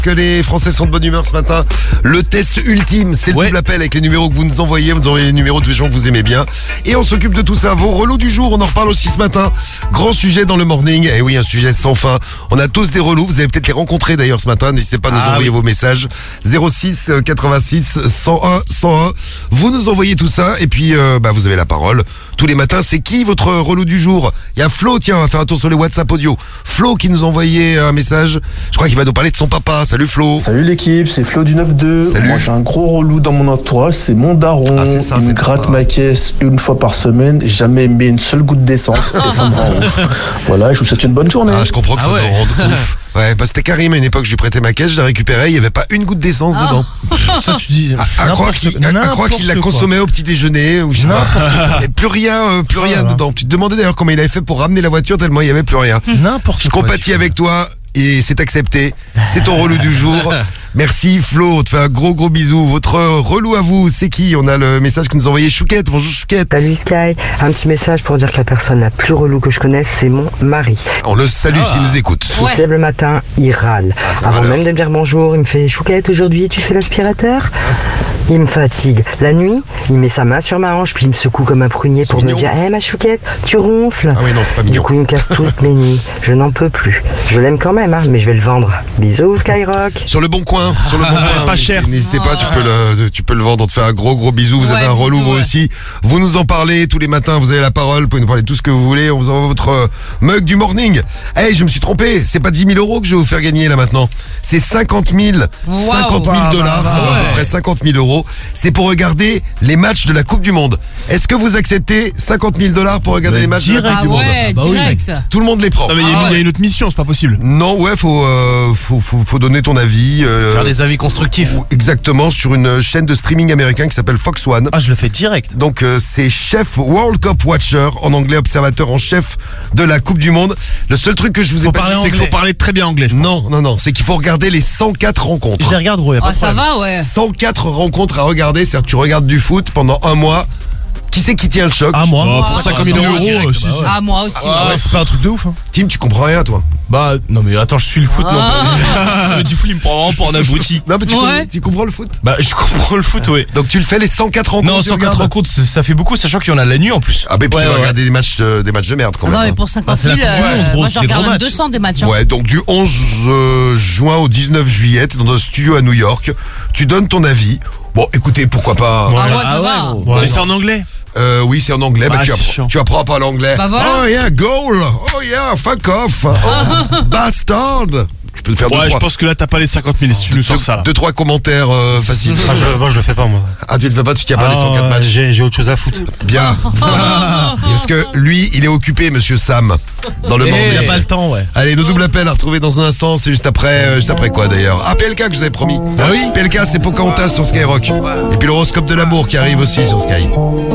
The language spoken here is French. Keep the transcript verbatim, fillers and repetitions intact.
Que les Français sont de bonne humeur ce matin. Le test ultime, c'est le Ouais. double appel avec les numéros que vous nous envoyez. Vous nous envoyez les numéros de gens que vous aimez bien. Et on s'occupe de tout ça. Vos relous du jour, on en reparle aussi ce matin. Grand sujet dans le morning. Et oui, un sujet sans fin. On a tous des relous. Vous allez peut-être les rencontrer d'ailleurs ce matin. N'hésitez pas à nous Ah envoyer oui. vos messages. zéro six quatre-vingt-six cent un cent un. Vous nous envoyez tout ça. Et puis, euh, bah, vous avez la parole. Tous les matins, c'est qui votre relou du jour? Il y a Flo, tiens, on va faire un tour sur les WhatsApp audio. Flo qui nous a envoyé un message. Je crois qu'il va nous parler de son papa. Salut Flo. Salut l'équipe, c'est Flo du neuf deux. Salut. Moi j'ai un gros relou dans mon entourage, c'est mon daron. Ah, c'est ça, Il c'est me le gratte papa. ma caisse une fois par semaine, jamais mis une seule goutte d'essence et ça me rend ouf. Voilà, je vous souhaite une bonne journée. Ah, je comprends que Ah ça ouais. te rende ouf. Ouais, bah c'était Karim à une époque, je lui prêtais ma caisse, je la récupérais, il n'y avait pas une goutte d'essence dedans. Ça, tu dis. À, à croire qu'il à- à croire qu'il la consommait au petit déjeuner ou je sais pas. Mais plus rien, euh, plus rien Voilà. dedans. Tu te demandais d'ailleurs comment il avait fait pour ramener la voiture tellement il n'y avait plus rien. N'importe Je quoi. compatis avec toi et c'est accepté. C'est ton relou du jour. Merci Flo, on te fait un gros gros bisou. Votre relou à vous, c'est qui? On a le message que nous a envoyé Chouquette. Bonjour Chouquette. Salut Sky, un petit message pour dire que la personne la plus relou que je connaisse, c'est mon mari. On le salue s'il nous écoute. Il se lève le matin, il râle. Ah, ça Avant va alors. même de me dire bonjour, il me fait Chouquette, aujourd'hui tu fais l'aspirateur? Il me fatigue. La nuit, il met sa main sur ma hanche, puis il me secoue comme un prunier C'est pour mignon. me dire, hé ma Chouquette, tu ronfles. Ah oui, non, c'est pas Du mignon. coup, il me casse toutes mes nuits. Je n'en peux plus. Je l'aime quand même, hein, mais je vais le vendre. Bisous Skyrock. Sur le bon coin, sur le bon coin. Pas cher. N'hésitez pas, tu peux le, tu peux le vendre. On te fait un gros gros bisou. Vous Ouais, avez un relou bisous, vous ouais. aussi. Vous nous en parlez tous les matins. Vous avez la parole. Vous pouvez nous parler de tout ce que vous voulez. On vous envoie votre euh, mug du morning. Hey, je me suis trompé. C'est pas dix mille euros que je vais vous faire gagner là maintenant. C'est cinquante mille. cinquante mille dollars. Ça va à peu près cinquante mille euros. C'est pour regarder les matchs de la Coupe du Monde. Est-ce que vous acceptez cinquante mille dollars pour regarder Mais les matchs de la direct. Coupe Ah du Monde? ouais, Bah oui. direct ça. Tout le monde les prend. Non, mais il y, a Ah une- il y a ouais. une autre mission, c'est pas possible. Non, ouais, faut, euh, faut, faut, faut donner ton avis. euh, Faire des avis constructifs. Exactement, sur une chaîne de streaming américain qui s'appelle Fox One. Ah, je le fais direct. Donc euh, c'est chef World Cup Watcher, en anglais observateur en chef de la Coupe du Monde. Le seul truc que je vous ai Faut pas parler dit, c'est qu'il faut parler très bien anglais. je pense. non, non, non, c'est qu'il faut regarder les cent quatre rencontres. Je les regarde, gros, y a pas Ah, de ça problème. va, ouais. cent quatre rencontres à regarder, c'est-à-dire que tu regardes du foot pendant un mois. Qui c'est qui tient le choc? Ah, moi. Oh, Ah, pour cinquante mille bah, euros, direct, euh, si, bah si. ouais. Ah, moi aussi. Ah ouais, c'est pas un truc de ouf. Hein. Tim, tu comprends rien toi? Bah, non, mais attends, je suis le foot, non. Le du foot, il me prend vraiment pour un abruti. Non mais tu, Ouais. comprends, tu comprends le foot? Bah, je comprends le foot, ouais. Donc tu le fais les cent quatre rencontres? Non, tu cent quatre regardes rencontres, ça ça fait beaucoup, sachant qu'il y en a la nuit en plus. Ah bah puis Ouais, tu vas ouais, regarder des matchs, euh, des matchs de merde quand Ah même. non, mais hein. pour cinquante c'est la mille, Coupe du Monde, gros, moi c'est j'en des regarde gros même matchs. deux cents des matchs. hein. Ouais, donc du onze euh, juin au dix-neuf juillet, t'es dans un studio à New York, tu donnes ton avis. Bon, écoutez, pourquoi pas. Ah ouais, ça Ah ouais, va. gros. Mais c'est en anglais. Euh, oui, c'est en anglais. Bah, Bah, tu, c'est apprends, chiant. tu apprends pas l'anglais. Bah, voilà. Oh yeah, goal. Oh yeah, fuck off. Oh, bastard. Tu peux te faire deux, Ouais, je trois, pense que là, t'as pas les cinquante mille si tu nous sors ça là. deux, trois commentaires euh, faciles. Ah, je, moi je le fais pas moi. Ah, tu le fais pas, tu tiens pas Ah, les cent quatre ouais, matchs. J'ai j'ai autre chose à foutre. Bien. Parce que lui, il est occupé, monsieur Sam, dans le Eh, morning. y a pas le temps, ouais. Allez, nos doubles appels à retrouver dans un instant. C'est juste après, euh, juste après quoi d'ailleurs? Ah, P L K que je vous avais promis. Ah oui P L K, c'est Pocahontas sur Skyrock. Et puis l'horoscope de l'amour qui arrive aussi sur Sky.